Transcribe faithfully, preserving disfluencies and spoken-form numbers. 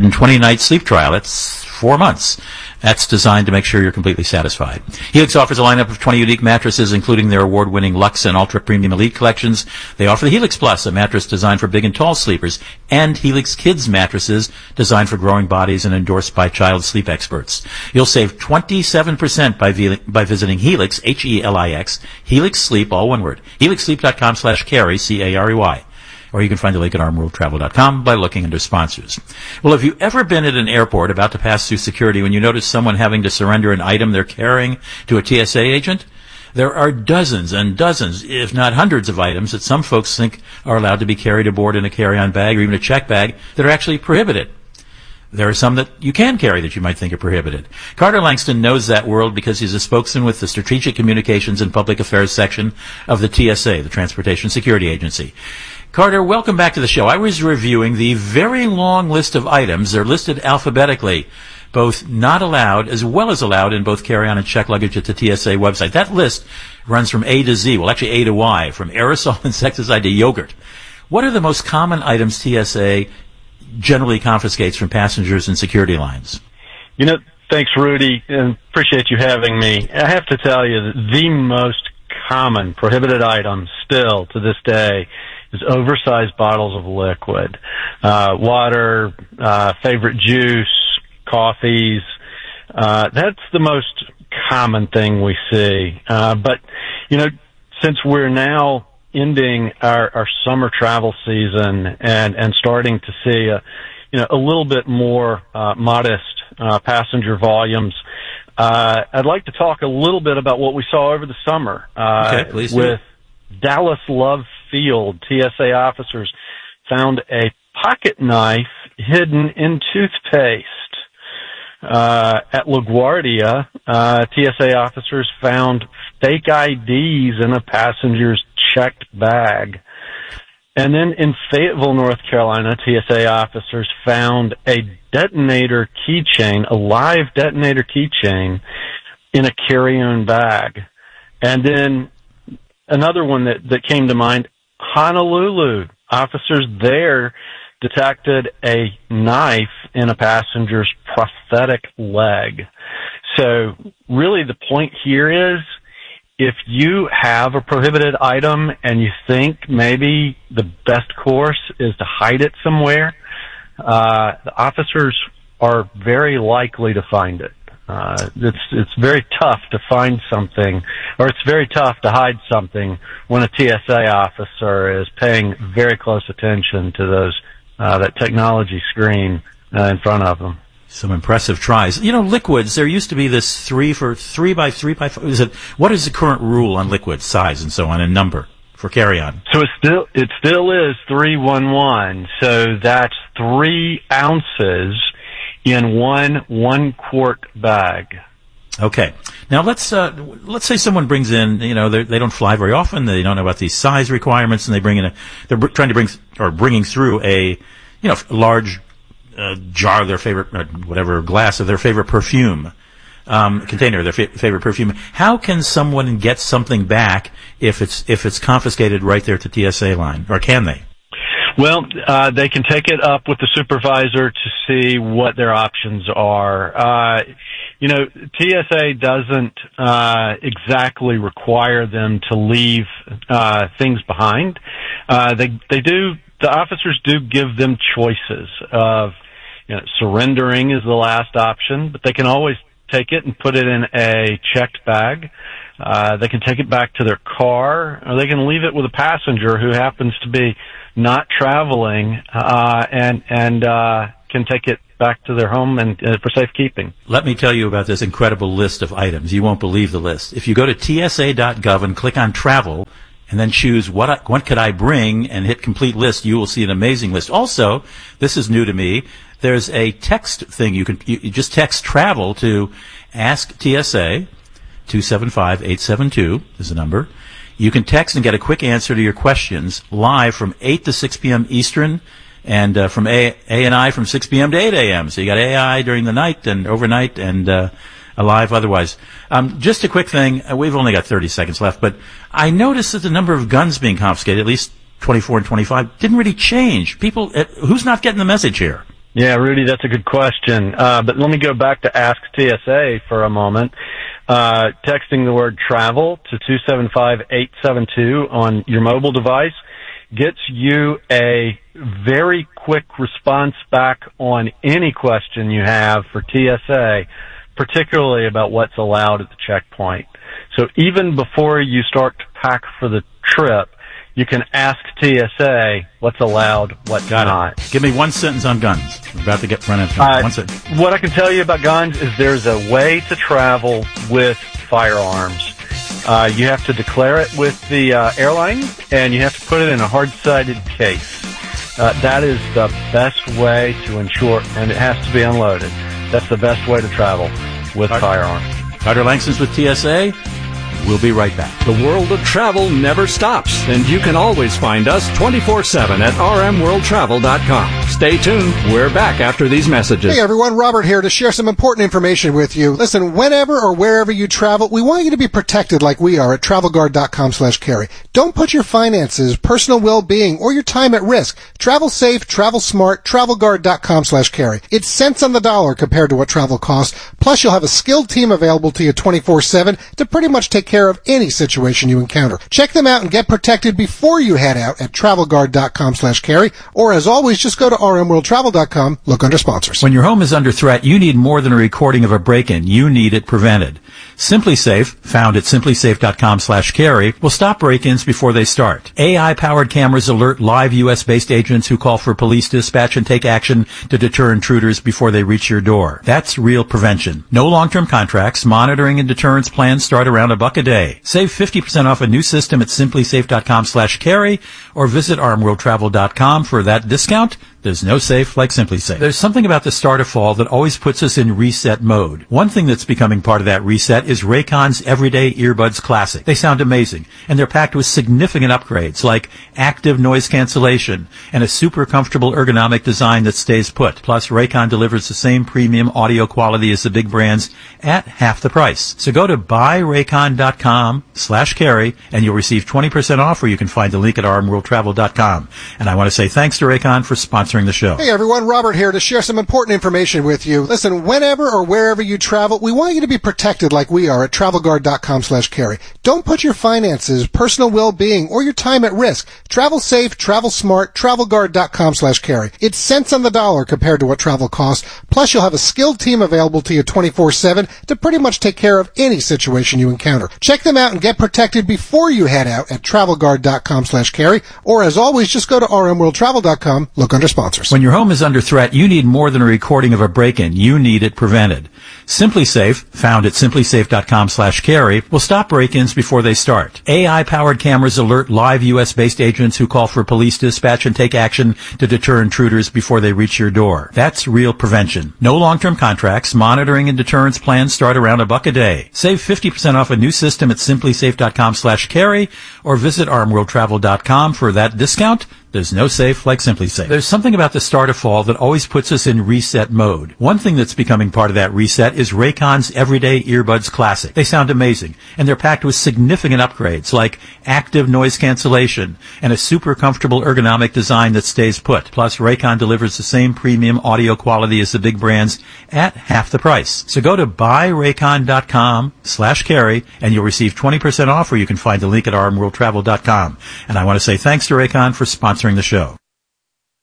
twenty night sleep trial. That's four months. That's designed to make sure you're completely satisfied. Helix offers a lineup of twenty unique mattresses, including their award-winning Luxe and Ultra Premium Elite collections. They offer the Helix Plus, a mattress designed for big and tall sleepers, and Helix Kids mattresses designed for growing bodies and endorsed by child sleep experts. You'll save twenty-seven percent by, vi- by visiting Helix, H E L I X, Helix Sleep, all one word, helixsleep.com slash carry, C A R E Y. Or you can find the link at arm world travel dot com by looking under sponsors. Well, have you ever been at an airport about to pass through security when you notice someone having to surrender an item they're carrying to a T S A agent? There are dozens and dozens, if not hundreds of items that some folks think are allowed to be carried aboard in a carry-on bag or even a check bag that are actually prohibited. There are some that you can carry that you might think are prohibited. Carter Langston knows that world because he's a spokesman with the Strategic Communications and Public Affairs section of the T S A, the Transportation Security Agency. Carter, welcome back to the show. I was reviewing the very long list of items. They're listed alphabetically, both not allowed as well as allowed in both carry-on and check luggage at the T S A website. That list runs from A to Z, well, actually A to Y, from aerosol insecticide to yogurt. What are the most common items T S A generally confiscates from passengers and security lines? You know, thanks, Rudy, and appreciate you having me. I have to tell you that the most common prohibited item still to this day is oversized bottles of liquid, uh, water, uh, favorite juice, coffees. Uh, that's the most common thing we see. Uh, but, you know, since we're now ending our, our summer travel season and, and starting to see a, you know, a little bit more, uh, modest, uh, passenger volumes, uh, I'd like to talk a little bit about what we saw over the summer, uh, okay, please with Dallas Love Field. T S A officers found a pocket knife hidden in toothpaste. Uh, at LaGuardia, uh, T S A officers found fake I Ds in a passenger's checked bag. And then in Fayetteville, North Carolina, T S A officers found a detonator keychain, a live detonator keychain in a carry-on bag. And then another one that, that came to mind, Honolulu. Officers there detected a knife in a passenger's prosthetic leg. So really the point here is, if you have a prohibited item and you think maybe the best course is to hide it somewhere, uh, the officers are very likely to find it. Uh, it's, it's very tough to find something, or it's very tough to hide something when a T S A officer is paying very close attention to those, uh, that technology screen uh, in front of them. Some impressive tries. You know, liquids, there used to be this three for three by three by five. Is it, what is the current rule on liquid size and so on and number for carry-on? So it still, it still is three one one. So that's three ounces in one one quart bag. Okay. Now let's, uh, let's say someone brings in, you know, they don't fly very often. They don't know about these size requirements and they bring in a, they're br- trying to bring, or bringing through a, you know, large, Uh, jar of their favorite, uh, whatever, glass of their favorite perfume, um, container of their fa- favorite perfume. How can someone get something back if it's if it's confiscated right there at the T S A line, or can they? Well, uh, they can take it up with the supervisor to see what their options are. Uh, you know, T S A doesn't uh, exactly require them to leave uh, things behind. Uh, they they do. The officers do give them choices of, you know, surrendering is the last option, but they can always take it and put it in a checked bag. Uh, they can take it back to their car, or they can leave it with a passenger who happens to be not traveling, uh, and, and, uh, can take it back to their home and uh, for safekeeping. Let me tell you about this incredible list of items. You won't believe the list. If you go to T S A dot gov and click on travel, and then choose what I, what could I bring and hit complete list, you will see an amazing list. Also, this is new to me, there's a text thing. You can you, you just text travel to Ask T S A, two seven five eight seven two is the number. You can text and get a quick answer to your questions live from eight to six p.m. Eastern, and uh, from A, A and I from six p.m. to eight a.m. So you got A I during the night and overnight and uh alive otherwise. Um, just a quick thing. Uh, we've only got thirty seconds left, but I noticed that the number of guns being confiscated, at least twenty-four and twenty-five, didn't really change. People, uh, who's not getting the message here? Yeah, Rudy, that's a good question. Uh, but let me go back to Ask T S A for a moment. Uh, texting the word travel to two seven five eight seven two on your mobile device gets you a very quick response back on any question you have for T S A, particularly about what's allowed at the checkpoint. So even before you start to pack for the trip, you can ask T S A what's allowed, what's Got not. It. Give me one sentence on guns. We're about to get run into uh, one sentence. What I can tell you about guns is there's a way to travel with firearms. Uh, you have to declare it with the uh, airline, and you have to put it in a hard-sided case. Uh, that is the best way to ensure, and it has to be unloaded. That's the best way to travel with Carter, firearms. Carter Langston's with T S A. We'll be right back. The world of travel never stops, and you can always find us twenty-four seven at r m world travel dot com. Stay tuned. We're back after these messages. Hey everyone, Robert here to share some important information with you. Listen, whenever or wherever you travel, we want you to be protected like we are at travel guard dot com slash carry. Don't put your finances, personal well-being, or your time at risk. Travel safe, travel smart, travel guard dot com slash carry. It's cents on the dollar compared to what travel costs. Plus, you'll have a skilled team available to you twenty-four seven to pretty much take care of any situation you encounter. Check them out and get protected before you head out at travel guard dot com slash carry, or as always, just go to r m world travel dot com, look under sponsors. When your home is under threat, you need more than a recording of a break-in. You need it prevented. SimpliSafe, found at simply safe dot com slash carry, will stop break-ins before they start. A I-powered cameras alert live U S-based agents who call for police dispatch and take action to deter intruders before they reach your door. That's real prevention. No long-term contracts. Monitoring and deterrence plans start around a buck a day. Save fifty percent off a new system at simply safe dot com slash carry or visit arm world travel dot com for that discount. There's no safe like SimpliSafe. There's something about the start of fall that always puts us in reset mode. One thing that's becoming part of that reset is Raycon's Everyday Earbuds Classic. They sound amazing, and they're packed with significant upgrades like active noise cancellation and a super comfortable ergonomic design that stays put. Plus, Raycon delivers the same premium audio quality as the big brands at half the price. So go to buy raycon dot com slash carry and you'll receive twenty percent off, or you can find the link at arm world travel dot com. And I want to say thanks to Raycon for sponsoring the show. Hey everyone, Robert here to share some important information with you. Listen, whenever or wherever you travel, we want you to be protected like we are at travel guard dot com slash carry. Don't put your finances, personal well-being, or your time at risk. Travel safe, travel smart, travel guard dot com slash carry. It's cents on the dollar compared to what travel costs. Plus, you'll have a skilled team available to you twenty-four seven to pretty much take care of any situation you encounter. Check them out and get protected before you head out at travel guard dot com slash carry, or as always, just go to r m world travel dot com, look under sponsors. When your home is under threat, you need more than a recording of a break-in. You need it prevented. SimpliSafe, found at simply safe dot com slash carry, will stop break-ins before they start. A I-powered cameras alert live U S-based agents who call for police dispatch and take action to deter intruders before they reach your door. That's real prevention. No long-term contracts. Monitoring and deterrence plans start around a buck a day. Save fifty percent off a new system at simply safe dot com slash carry or visit arm world travel dot com for that discount. There's no safe like SimpliSafe. There's something about the start of fall that always puts us in reset mode. One thing that's becoming part of that reset is Raycon's Everyday Earbuds Classic. They sound amazing, and they're packed with significant upgrades like active noise cancellation and a super comfortable ergonomic design that stays put. Plus, Raycon delivers the same premium audio quality as the big brands at half the price. So go to buy raycon dot com slash carry and you'll receive twenty percent off, or you can find the link at arm world travel dot com. And I want to say thanks to Raycon for sponsoring the show.